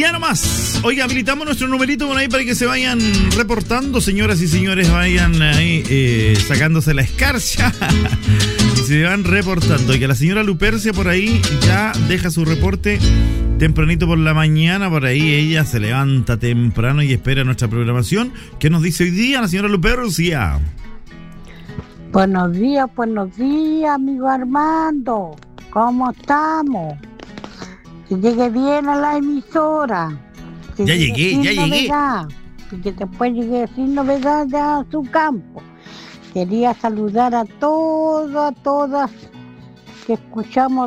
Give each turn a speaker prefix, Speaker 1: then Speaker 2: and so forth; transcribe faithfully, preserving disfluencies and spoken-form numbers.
Speaker 1: Ya nomás. Oiga, habilitamos nuestro numerito por ahí para que se vayan reportando, señoras y señores, vayan ahí eh, sacándose la escarcha y se van reportando. Oiga, la señora Lupercia por ahí ya deja su reporte tempranito por la mañana, por ahí ella se levanta temprano y espera nuestra programación. ¿Qué nos dice hoy día la señora Lupercia?
Speaker 2: Buenos días, buenos días, amigo Armando. ¿Cómo estamos? Que llegue bien a la emisora. Que
Speaker 1: ya llegué, ya
Speaker 2: novedad,
Speaker 1: llegué.
Speaker 2: Y que después llegue sin novedad ya a su campo. Quería saludar a todos, a todas que escuchamos